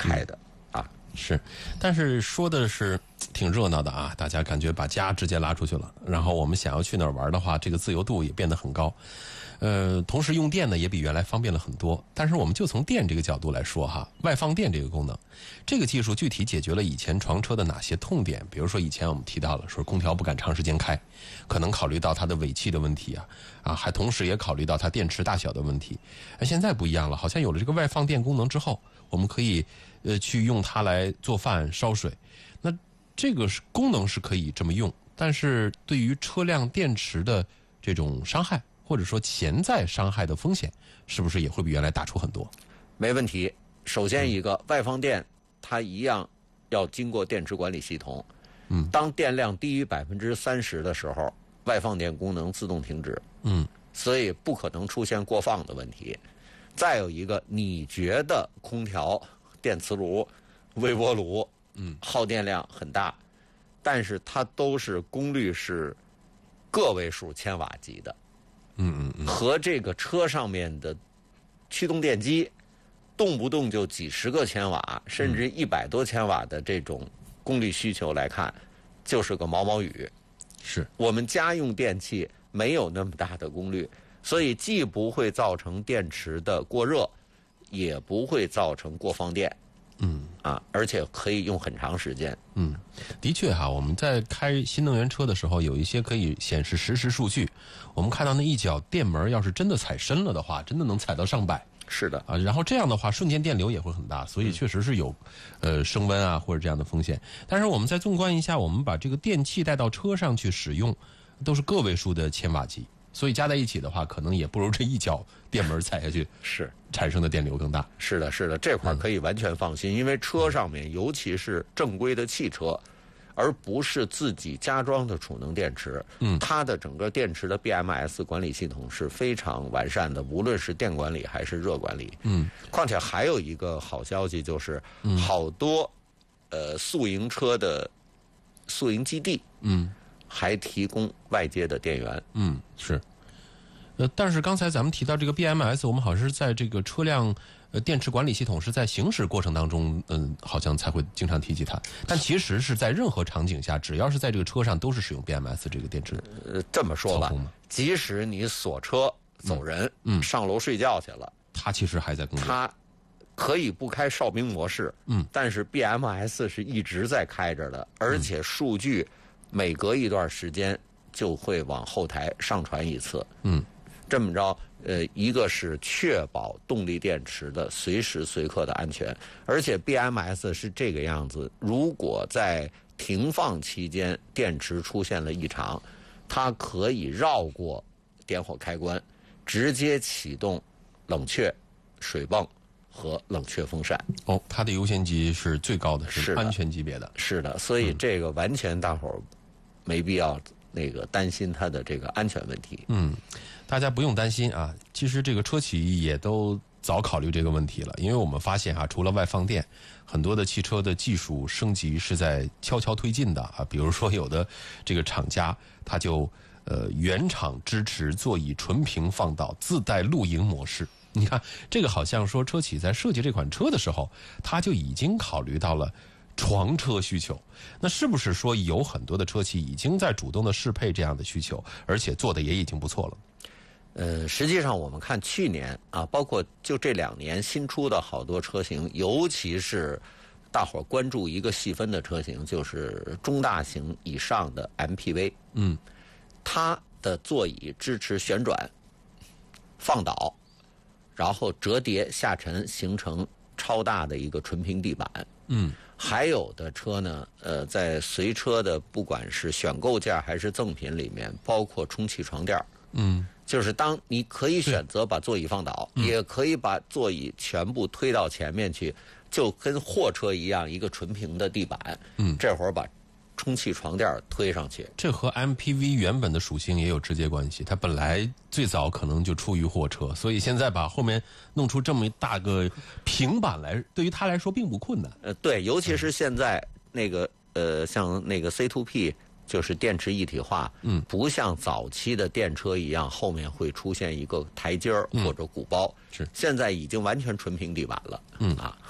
开的是，但是说的是挺热闹的啊，大家感觉把家直接拉出去了，然后我们想要去哪儿玩的话，这个自由度也变得很高。同时用电呢也比原来方便了很多。但是我们就从电这个角度来说哈，外放电这个功能，这个技术具体解决了以前床车的哪些痛点？比如说以前我们提到了说空调不敢长时间开，可能考虑到它的尾气的问题还同时也考虑到它电池大小的问题。现在不一样了，好像有了这个外放电功能之后，我们可以去用它来做饭烧水。那这个功能是可以这么用，但是对于车辆电池的这种伤害，或者说潜在伤害的风险，是不是也会比原来大出很多？ 没问题。首先一个，外放电它一样要经过电池管理系统。当电量低于30%的时候，外放电功能自动停止。所以不可能出现过放的问题。再有一个，你觉得空调、电磁炉、微波炉，耗电量很大，但是它都是功率是个位数千瓦级的。和这个车上面的驱动电机动不动就几十个千瓦甚至100多千瓦的这种功率需求来看，就是个毛毛雨。 是我们家用电器没有那么大的功率，所以既不会造成电池的过热，也不会造成过放电。而且可以用很长时间。 的确哈，我们在开新能源车的时候，有一些可以显示实时数据。我们看到那一脚电门要是真的踩深了的话，真的能踩到上百。 是的然后这样的话，瞬间电流也会很大，所以确实是有升温或者这样的风险。但是我们再纵观一下，我们把这个电器带到车上去使用，都是个位数的千瓦级。所以加在一起的话，可能也不如这一脚电门踩下去是产生的电流更大。 是的，是的，这块可以完全放心，因为车上面，尤其是正规的汽车，而不是自己加装的储能电池，它的整个电池的 BMS 管理系统是非常完善的，无论是电管理还是热管理。况且还有一个好消息就是，好多宿营车的宿营基地，还提供外接的电源。 是。但是刚才咱们提到这个 BMS， 我们好像是在这个车辆电池管理系统是在行驶过程当中，好像才会经常提及它。但其实是在任何场景下，只要是在这个车上，都是使用 BMS 这个电池。 这么说吧，即使你锁车走人，上楼睡觉去了， 它其实还在工作。 它可以不开哨兵模式，但是 BMS 是一直在开着的，而且数据每隔一段时间就会往后台上传一次。这么着，一个是确保动力电池的随时随刻的安全，而且 BMS 是这个样子，如果在停放期间电池出现了异常，它可以绕过点火开关，直接启动冷却、水泵和冷却风扇。 它的优先级是最高的，是安全级别的。 是的，所以这个完全大伙儿没必要担心它的这个安全问题。 大家不用担心啊，其实这个车企也都早考虑这个问题了，因为我们发现除了外放电，很多的汽车的技术升级是在悄悄推进的比如说有的这个厂家它就原厂支持座椅纯平放倒，自带露营模式。你看这个好像说车企在设计这款车的时候，它就已经考虑到了床车需求。那是不是说有很多的车企已经在主动的适配这样的需求，而且做的也已经不错了？ 实际上我们看去年包括就这2年新出的好多车型，尤其是大伙儿关注一个细分的车型，就是中大型以上的 MPV。它的座椅支持旋转、放倒，然后折叠下沉，形成超大的一个纯平地板。还有的车呢，在随车的不管是选购件还是赠品里面，包括充气床垫。就是当你可以选择把座椅放倒，也可以把座椅全部推到前面去，就跟货车一样，一个纯平的地板。这会儿把充气床垫推上去， 这和 MPV 原本的属性也有直接关系。它本来最早可能就出于货车，所以现在把后面弄出这么大个平板来，对于它来说并不困难。 对，尤其是现在像那个 C2P。就是电池一体化，不像早期的电车一样，后面会出现一个台阶或者鼓包。 是， 现在已经完全纯平地板了。